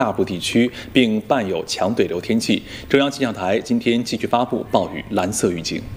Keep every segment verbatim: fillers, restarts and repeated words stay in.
大部地区，并伴有强对流天气。中央气象台今天继续发布暴雨蓝色预警。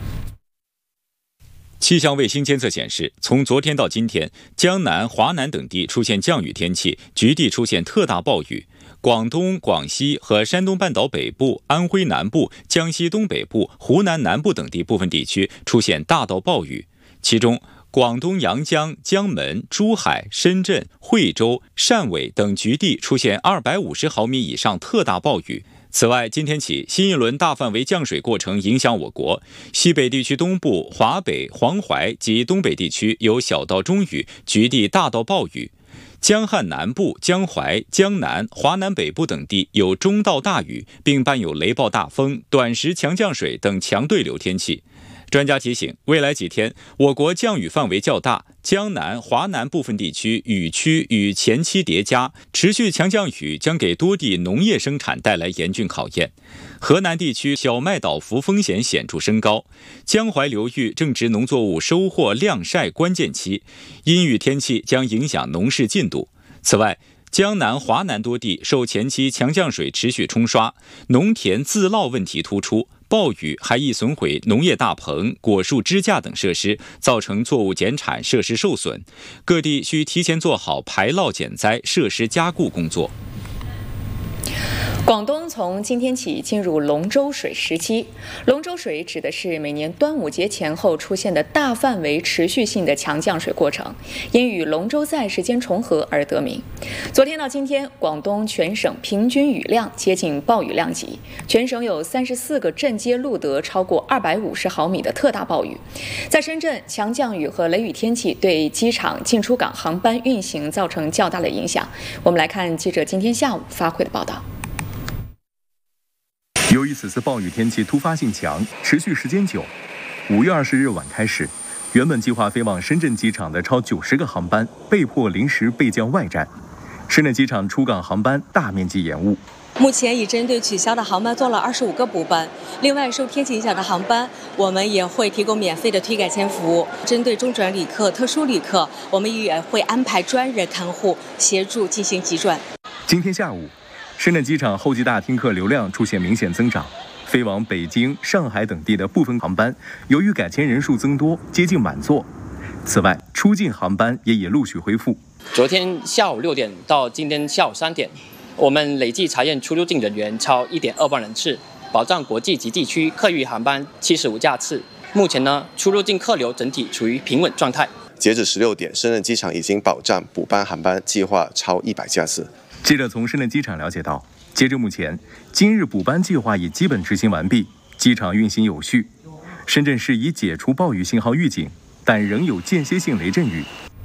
气象卫星监测显示，从昨天到今天，江南、华南等地出现降雨天气，局地出现特大暴雨。广东、广西和山东半岛北部、安徽南部、江西东北部、湖南南部等地部分地区出现大到暴雨，其中广东阳江、江门、珠海、深圳、惠州、汕尾等局地出现二百五十毫米以上特大暴雨。此外，今天起，新一轮大范围降水过程影响我国西北地区东部、华北、黄淮及东北地区有小到中雨，局地大到暴雨。江汉南部、江淮、江南、华南北部等地有中到大雨，并伴有雷暴大风、短时强降水等强对流天气。专家提醒，未来几天我国降雨范围较大，江南、华南部分地区雨区与前期叠加，持续强降雨将给多地农业生产带来严峻考验。河南地区小麦倒伏风险显著升高，江淮流域正值农作物收获晾晒关键期，阴雨天气将影响农事进度。此外，江南、华南多地受前期强降水持续冲刷，农田自涝问题突出，暴雨还易损毁农业大棚、果树支架等设施，造成作物减产、设施受损。各地需提前做好排涝减灾、设施加固工作。 广东从今天起进入龙舟水时期。龙舟水指的是每年端午节前后出现的大范围持续性的强降水过程，因与龙舟赛时间重合而得名。昨天到今天，广东全省平均雨量接近暴雨量级，全省有三十四个镇街录得超过二百五十毫米的特大暴雨。在深圳，强降雨和雷雨天气对机场进出港航班运行造成较大的影响。我们来看记者今天下午发回的报道。 由于此次暴雨天气突发性强，持续时间久，五月二十日晚开始，原本计划飞往深圳机场的超九十个航班被迫临时备降外站，深圳机场出港航班大面积延误。 目前已针对取消的航班做了二十五个补班，另外受天气影响的航班，我们也会提供免费的推改签服务。针对中转旅客、特殊旅客，我们也会安排专人看护协助进行急转。 今天下午，深圳机场候机大厅客流量出现明显增长，飞往北京、上海等地的部分航班由于改签人数增多，接近满座。此外，出境航班也已陆续恢复。 昨天下午六点到今天下午三点，我们累计查验出入境人员超一点二万人次，保障国际及地区客运航班七十五架次。目前呢，出入境客流整体处于平稳状态。 截止十六点，深圳机场已经保障补班航班计划超一百架次。 记者从深圳机场了解到，截至目前，今日补班计划已基本执行完毕，机场运行有序。深圳市已解除暴雨信号预警，但仍有间歇性雷阵雨。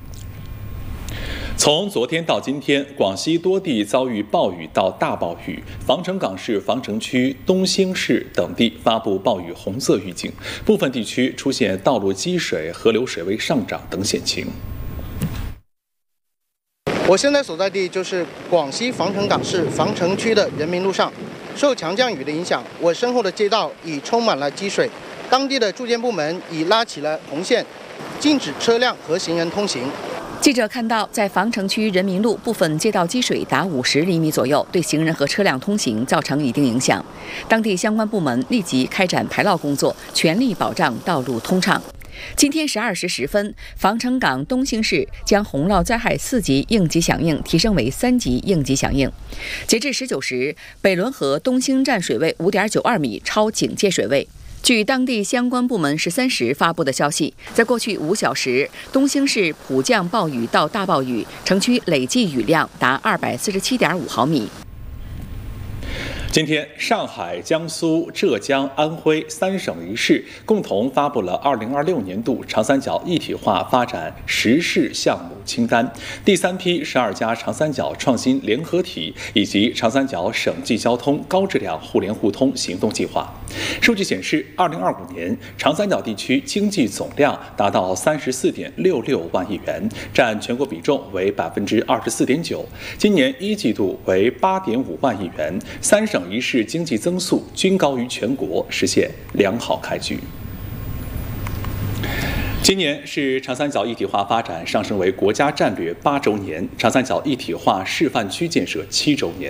从昨天到今天，广西多地遭遇暴雨到大暴雨，防城港市、防城区、东兴市等地发布暴雨红色预警，部分地区出现道路积水、河流水位上涨等险情。 我现在所在地就是广西防城港市防城区的人民路上，受强降雨的影响，我身后的街道已充满了积水，当地的住建部门已拉起了红线，禁止车辆和行人通行。 记者看到，在防城区人民路部分街道积水达五十厘米左右，对行人和车辆通行造成一定影响。当地相关部门立即开展排涝工作，全力保障道路通畅。今天十二时十分，防城港东兴市将洪涝灾害四级应急响应提升为三级应急响应。截至十九时，北仑河东兴站水位五点九二米，超警戒水位。据当地相关部门十三时发布的消息，在过去五小时，东兴市普降暴雨到大暴雨，城区累计雨量达二百四十七点五毫米。 今天，上海、江苏、浙江、安徽三省一市共同发布了二零二六年度长三角一体化发展实事项目清单，第三批十二家长三角创新联合体以及长三角省际交通高质量互联互通行动计划。数据显示，二零二五年长三角地区经济总量达到三十四点六六万亿元，占全国比重为百分之二十四点九。今年一季度为八点五万亿元，三省一市经济增速均高于全国，实现良好开局。今年是长三角一体化发展上升为国家战略八周年，长三角一体化示范区建设七周年。